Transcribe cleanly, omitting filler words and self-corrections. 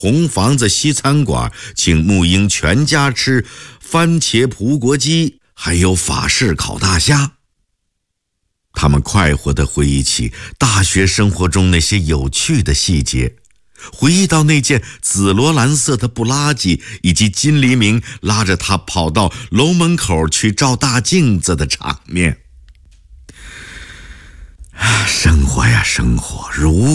红房子西餐馆请沐英全家吃番茄葡国鸡，还有法式烤大虾。他们快活地回忆起大学生活中那些有趣的细节，回忆到那件紫罗兰色的布拉吉，以及金黎明拉着他跑到楼门口去照大镜子的场面。生活呀，生活，如